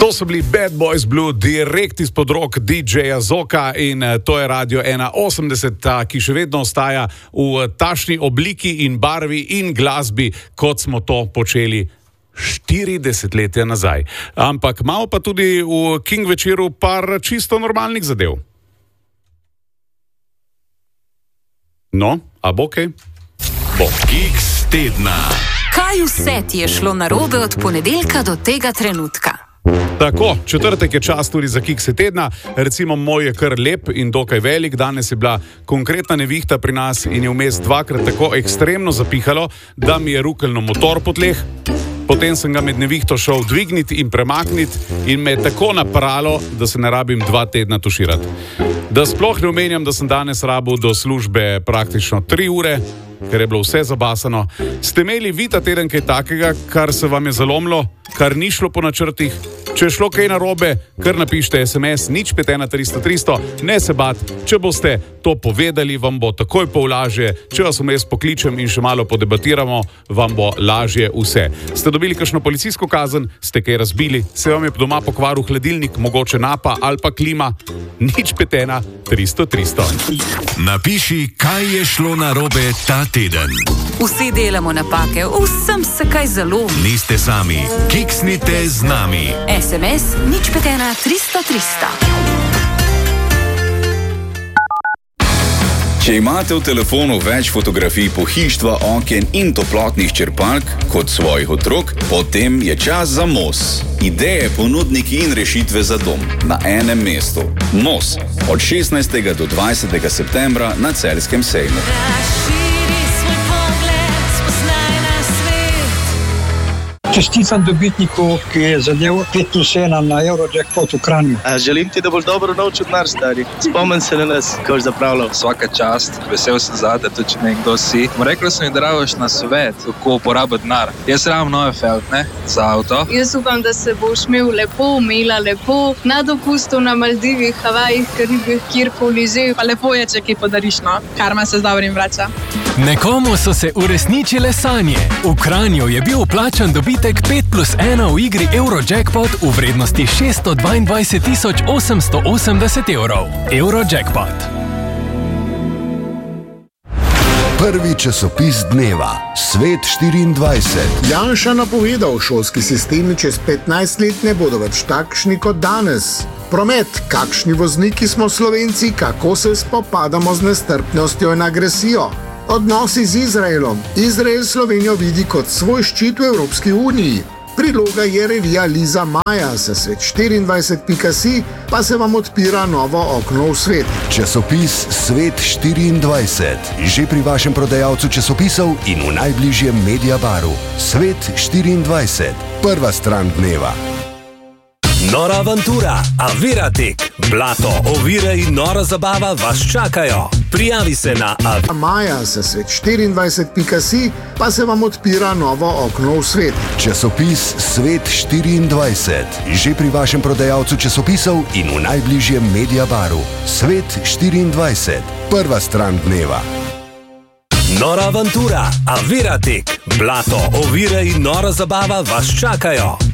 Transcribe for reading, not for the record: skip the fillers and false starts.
To so bili Bad Boys Blue, direkt izpod rok DJ-ja Zoka in to je Radio 180, ki še vedno ostaja v tašni obliki in barvi in glasbi, kot smo to počeli 40 let nazaj. Ampak malo pa tudi v King večeru par čisto normalnih zadev. No, a bo kaj? Bo. Kiks tedna. Kaj vse ti je šlo narobe od ponedeljka do tega trenutka? Tako, četrtek je čas tudi za kikse tedna, recimo moj je kar lep in dokaj velik, danes je bila konkretna nevihta pri nas in je vmes dvakrat tako ekstremno zapihalo, da mi je rukelno motor po tleh. Potem sem ga med nevihto šel dvigniti in premakniti in me je tako napralo, da se ne rabim 2 tedna tuširati. Da sploh ne omenjam, da sem danes rabil do službe praktično 3 ure, ker je bilo vse zabasano. Ste imeli vi ta teden kaj takega, kar se vam je zalomilo, kar ni šlo po načrtih? Če je šlo kaj narobe, kar napišite SMS 051 300 300, ne se bat, če boste to povedali, vam bo takoj pol lažje, če vas vmes pokličem in še malo podebatiramo, vam bo lažje vse. Ste dobili kakšno policijsko kazen, ste kaj razbili, se vam je doma pokvaril hladilnik, mogoče napa ali pa klima, 051 300 300. Napiši, kaj je šlo narobe ta teden. Vsi delamo napake, vsem se kaj zalomi. Niste sami, kiksnite z nami. SMS 051 300 300. Če imate v telefonu več fotografij pohištva, oken in toplotnih črpalk kot svojih otrok, potem je čas za MOS. Ideje, ponudniki in rešitve za dom na enem mestu. MOS od 16. do 20. septembra na Celjskem sejmu. Čestitam dobitniku, ki je zadel 5+1 na Eurojackpot v Kranju. Želim ti, da boš dobro naučil denar, stari. Spomni se na nas, ko boš zapravljal. Svaka čast, vesel sem zate, tudi če nekdo si. Rekla sem mi, da rabiš na svet, kako uporabiti denar. Jaz rabim nove felt, ne, za avto. Jaz upam, da se boš imel lepo, imela lepo, na dopustu na Maldivih, Havajih, Karibih, kjerkoli že. Pa lepo je, če kaj podariš, no. Karma se z dobrim vrača. Nekomu so se uresničile sanje. V Kranju je bil vplačan dobitek 5+1 v igri Eurojackpot v vrednosti 622 880 evrov. Eurojackpot. Prvi časopis dneva, Svet 24. Janša napovedal, šolski sistemi čez 15 let ne bodo več takšni kot danes. Promet, kakšni vozniki smo Slovenci, kako se spopadamo z nestrpnostjo in agresijo. Odnosi z Izraelom. Izrael Slovenijo vidi kot svoj ščit v Evropski uniji. Priloga je revija Liza Maja, za svet24.si pa se vam odpira novo okno v svet. Časopis Svet 24. Že pri vašem prodajalcu časopisov in v najbližjem Mediabaru. Svet 24. Prva stran dneva. Nora avantura, Aviratek, blato, ovire in nora zabava vas čakajo. Prijavi se na Maja, za svet24.si pa se vam odpira novo okno v svet. Časopis Svet 24. Že pri vašem prodajalcu časopisov in v najbližjem Mediabaru. Svet 24. Prva stran dneva. Nora avantura, Aviratek, blato, ovire in nora zabava vas čakajo.